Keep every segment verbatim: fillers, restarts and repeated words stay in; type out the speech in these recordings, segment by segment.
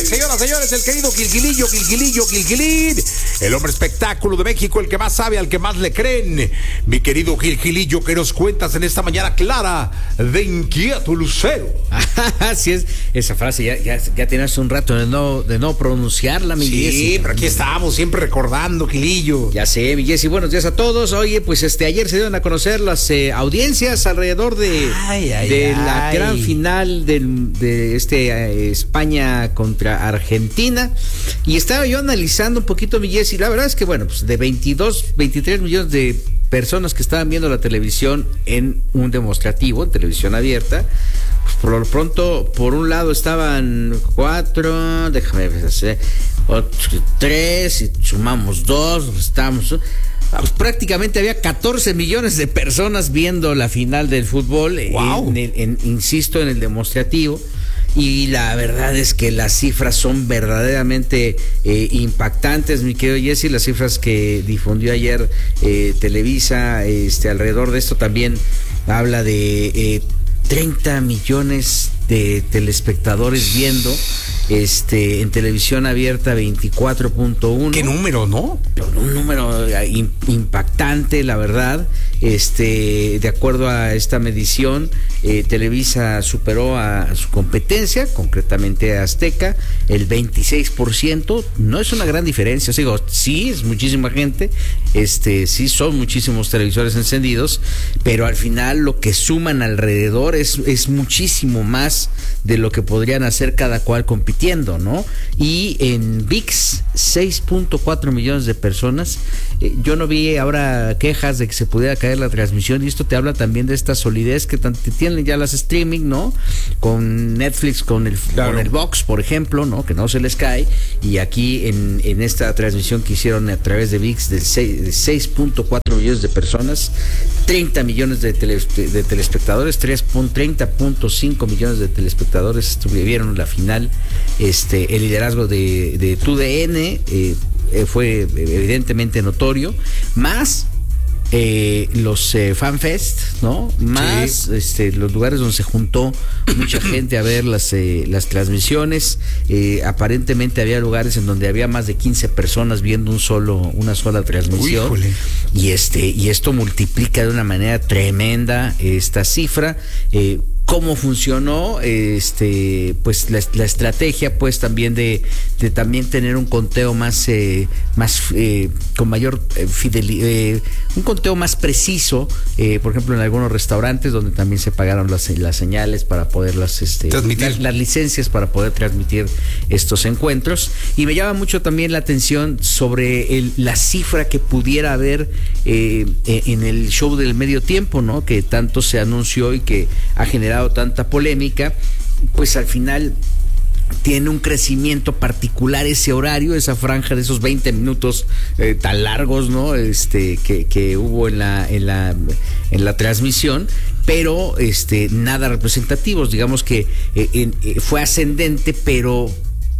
señoras, señores, el querido Gilgilillo, Gilgilillo, Gilgilín, el hombre espectáculo de México, el que más sabe, al que más le creen. Mi querido Gilgilillo, ¿qué nos cuentas en esta mañana clara de inquieto lucero? Así es, esa frase ya, ya, ya tienes un rato de no, de no pronunciarla, mi Sí, Jessy. pero aquí estamos, siempre recordando, Gilillo. Ya sé, mi Jessy, buenos días a todos. Oye, pues este ayer se dieron a conocer las eh, audiencias alrededor de, ay, ay, de ay. la gran final del, de este eh, España contra Argentina. Y estaba yo analizando un poquito, mi Jessy. La verdad es que, bueno, pues de veintidós, veintitrés millones de personas que estaban viendo la televisión en un demostrativo, en televisión abierta, pues por lo pronto, por un lado estaban cuatro, déjame ver, ocho, tres, y sumamos dos, estamos... Pues prácticamente había catorce millones de personas viendo la final del fútbol, wow. en, en, en, insisto, en el demostrativo. Y la verdad es que las cifras son verdaderamente eh, impactantes, mi querido Jessy. Las cifras que difundió ayer eh, Televisa, este, alrededor de esto también habla de eh, treinta millones de telespectadores viendo este en televisión abierta veinticuatro punto uno. ¿Qué número, no? Un número in, impactante, la verdad. Este, de acuerdo a esta medición, eh, Televisa superó a, a su competencia, concretamente a Azteca, el veintiséis por ciento. No es una gran diferencia, o sea, digo, sí es muchísima gente, este, sí son muchísimos televisores encendidos, pero al final lo que suman alrededor es, es muchísimo más de lo que podrían hacer cada cual compitiendo, ¿no? Y en V I X, seis punto cuatro millones de personas. Eh, yo no vi ahora quejas de que se pudiera caer la transmisión, y esto te habla también de esta solidez que tienen ya las streaming, ¿no? Con Netflix, con el, claro. con el Box, por ejemplo, ¿no? Que no se les cae. Y aquí en, en esta transmisión que hicieron a través de V I X de seis punto cuatro millones de personas, treinta millones de, tele, de telespectadores, treinta punto cinco millones de telespectadores estuvieron la final. Este, el liderazgo de, de T U D N eh, fue evidentemente notorio, más eh, los eh, FanFest, ¿no? Más sí. este, los lugares donde se juntó mucha gente a ver las, eh, las transmisiones. Eh, aparentemente había lugares en donde había más de quince personas viendo un solo, una sola transmisión. Uy, y este, y esto multiplica de una manera tremenda esta cifra. Eh, cómo funcionó este pues la, la estrategia pues también de, de también tener un conteo más eh, más eh, con mayor eh, fidelidad, eh, un conteo más preciso, eh, por ejemplo en algunos restaurantes donde también se pagaron las, las señales para poderlas este transmitir, las, las licencias para poder transmitir estos encuentros. Y me llama mucho también la atención sobre el, la cifra que pudiera haber eh, en el show del medio tiempo, ¿no? Que tanto se anunció y que ha generado tanta polémica. Pues al final tiene un crecimiento particular ese horario, esa franja de esos veinte minutos eh, tan largos, ¿no? Este que, que hubo en la en la en la transmisión, pero este nada representativos, digamos que eh, en, eh, fue ascendente, pero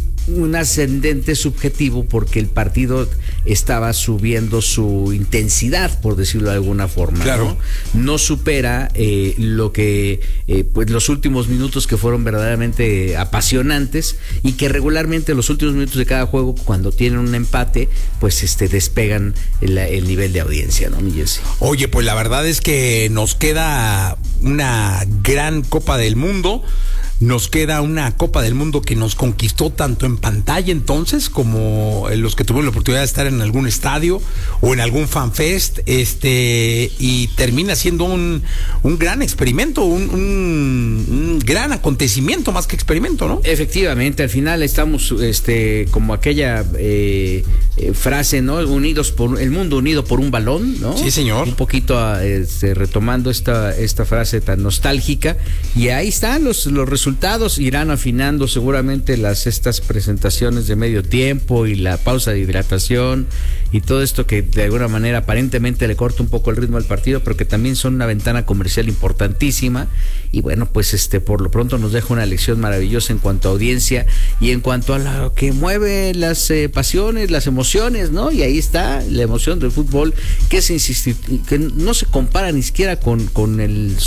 un ascendente subjetivo porque el partido estaba subiendo su intensidad, por decirlo de alguna forma. Claro. No, no supera eh, lo que eh, pues los últimos minutos que fueron verdaderamente apasionantes, y que regularmente los últimos minutos de cada juego, cuando tienen un empate, pues este despegan el, el nivel de audiencia, ¿no, mi Jessy? Oye, pues la verdad es que nos queda una gran Copa del Mundo. Nos queda una Copa del Mundo que nos conquistó tanto en pantalla entonces como en los que tuvimos la oportunidad de estar en algún estadio o en algún fanfest, este, y termina siendo un, un gran experimento, un, un, un gran acontecimiento más que experimento, ¿no? Efectivamente, al final estamos este, como aquella eh, eh, frase, ¿no? Unidos por el mundo unido por un balón, ¿no? Sí, señor. Un poquito este, retomando esta, esta frase tan nostálgica, y ahí están los, los resultados. Resultados irán afinando seguramente las estas presentaciones de medio tiempo y la pausa de hidratación y todo esto que de alguna manera aparentemente le corta un poco el ritmo al partido, pero que también son una ventana comercial importantísima. Y bueno, pues este por lo pronto nos deja una lección maravillosa en cuanto a audiencia y en cuanto a lo que mueve las eh, pasiones, las emociones, ¿no? Y ahí está la emoción del fútbol, que se insiste, que no se compara ni siquiera con, con el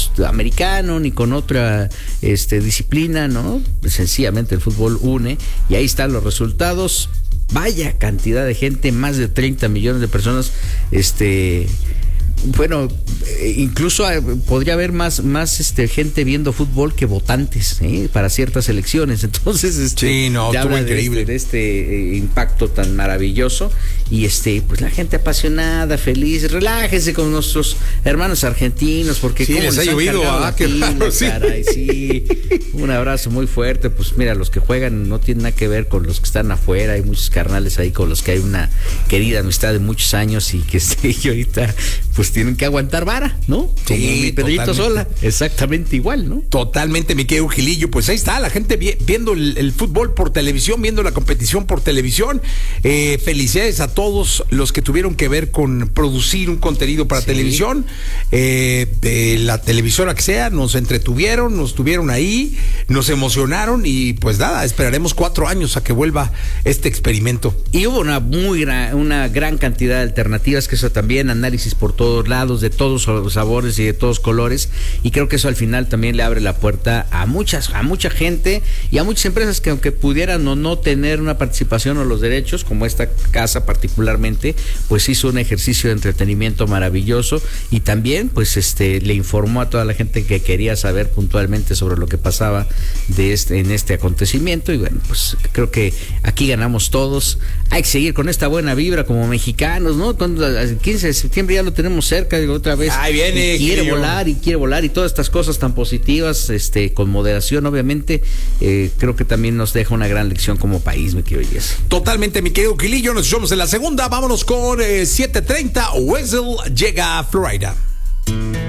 americano ni con otra este, disciplina, ¿no? Sencillamente el fútbol une y ahí están los resultados. Vaya cantidad de gente, más de treinta millones de personas, este... Bueno, incluso podría haber más, más este, gente viendo fútbol que votantes, ¿eh? Para ciertas elecciones. Entonces, este, sí, no, estuvo increíble. De este, de este impacto tan maravilloso. Y este, pues la gente apasionada, feliz, relájese con nuestros hermanos argentinos, porque sí, les ha llovido, ah, qué raro, sí. Caray, sí. Un abrazo muy fuerte. Pues mira, los que juegan no tienen nada que ver con los que están afuera. Hay muchos carnales ahí con los que hay una querida amistad de muchos años y que este, y ahorita, pues tienen que aguantar vara, ¿no? Como sí, mi Pedrito Sola, exactamente igual, ¿no? Totalmente, mi querido Gilillo, pues ahí está, la gente vi, viendo el, el fútbol por televisión, viendo la competición por televisión. Eh, felicidades a todos los que tuvieron que ver con producir un contenido para sí. televisión, eh, de la televisora que sea, nos entretuvieron, nos tuvieron ahí, nos emocionaron y pues nada, esperaremos cuatro años a que vuelva este experimento. Y hubo una muy gran, una gran cantidad de alternativas, que eso también, análisis por todos lados, de todos los sabores y de todos colores, y creo que eso al final también le abre la puerta a muchas, a mucha gente y a muchas empresas que aunque pudieran o no tener una participación o los derechos, como esta casa particularmente, pues hizo un ejercicio de entretenimiento maravilloso y también pues este le informó a toda la gente que quería saber puntualmente sobre lo que pasaba de este, en este acontecimiento. Y bueno, pues creo que aquí ganamos todos. Hay que seguir con esta buena vibra como mexicanos, ¿no? Cuando el quince de septiembre ya lo tenemos cerca, digo, otra vez. Ahí viene, y quiere volar y quiere volar y todas estas cosas tan positivas, este, con moderación, obviamente, eh, creo que también nos deja una gran lección como país, mi querido Jess. Totalmente, mi querido Gilillo, nos vemos en la segunda. Vámonos con eh, siete treinta. Wessel llega a Florida.